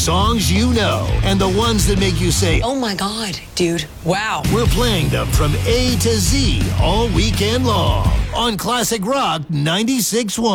songs you know, and the ones that make you say, Oh my God, dude. Wow. we're playing them from A to Z all weekend long on Classic Rock 96.1.